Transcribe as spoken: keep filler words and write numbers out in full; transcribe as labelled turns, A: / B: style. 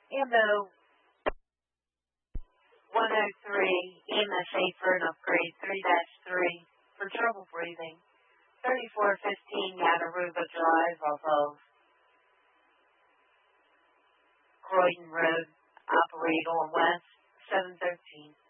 A: Ammo one oh three, E M S eight for an upgrade, three dash three for trouble breathing. thirty-four fifteen Yanaruba Drive off of Croydon Road, operate on West, seven thirteen.